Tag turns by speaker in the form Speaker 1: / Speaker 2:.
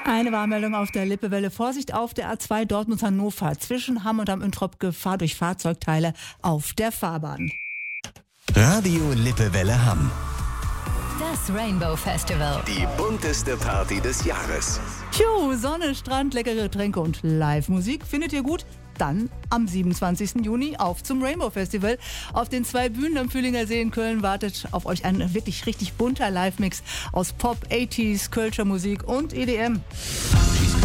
Speaker 1: Eine Warnmeldung auf der Lippewelle. Vorsicht auf der A2 Dortmund-Hannover. Zwischen Hamm und am Üntrop Gefahr durch Fahrzeugteile auf der Fahrbahn.
Speaker 2: Radio Lippewelle Hamm.
Speaker 3: Das Rainbow Festival.
Speaker 2: Die bunteste Party des Jahres.
Speaker 1: Sonne, Strand, leckere Getränke und Live-Musik. Findet ihr gut? Dann am 27. Juni auf zum Rainbow Festival. Auf den 2 Bühnen am Fühlinger See in Köln wartet auf euch ein wirklich richtig bunter Live-Mix aus Pop, 80s, Kölscher Musik und EDM.